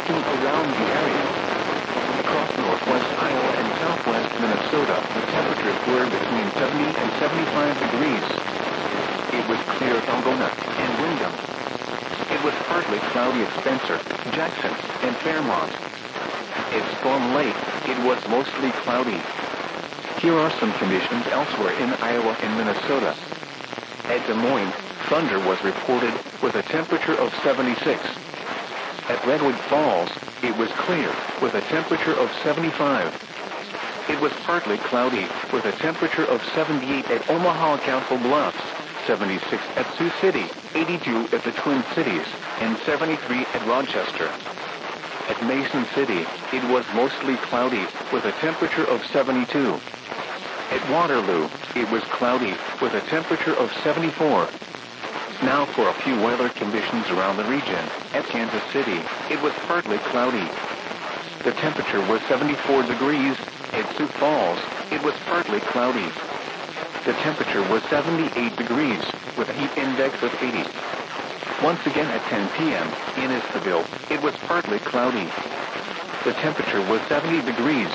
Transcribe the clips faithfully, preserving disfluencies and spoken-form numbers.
drifting around the area. Across northwest Iowa and southwest Minnesota, the temperatures were between seventy and seventy-five degrees. It was clear at Algona and Windham. It was partly cloudy at Spencer, Jackson, and Fairmont. At Storm Lake, it was mostly cloudy. Here are some conditions elsewhere in Iowa and Minnesota. At Des Moines, thunder was reported with a temperature of seventy-six. At Redwood Falls, it was clear with a temperature of seventy-five. It was partly cloudy with a temperature of seventy-eight at Omaha Council Bluffs, seventy-six at Sioux City, eighty-two at the Twin Cities, and seventy-three at Rochester. At Mason City, it was mostly cloudy with a temperature of seventy-two. At Waterloo, it was cloudy with a temperature of seventy-four. Now for a few weather conditions around the region. At Kansas City, it was partly cloudy. The temperature was seventy-four degrees. At Sioux Falls, it was partly cloudy. The temperature was seventy-eight degrees, with a heat index of eighty. Once again at ten p m in Eastville, it was partly cloudy. The temperature was seventy degrees.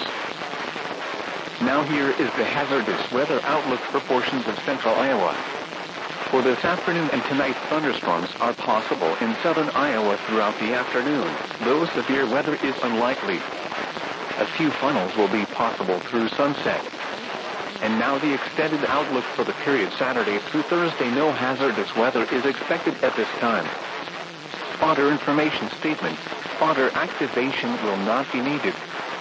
Now here is the hazardous weather outlook for portions of central Iowa. For this afternoon and tonight, thunderstorms are possible in southern Iowa throughout the afternoon, though severe weather is unlikely. A few funnels will be possible through sunset. And now the extended outlook for the period Saturday through Thursday. No hazardous weather is expected at this time. Spotter information statement. Spotter activation will not be needed.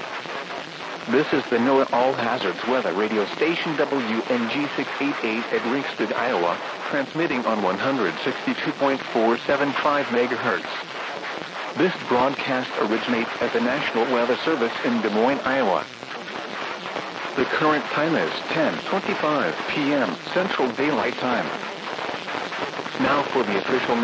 This is the NOAA All Hazards Weather Radio Station W N G six eighty-eight at Ringsted, Iowa, transmitting on one sixty-two point four seven five megahertz. This broadcast originates at the National Weather Service in Des Moines, Iowa. The current time is ten twenty-five p m Central Daylight Time. Now for the official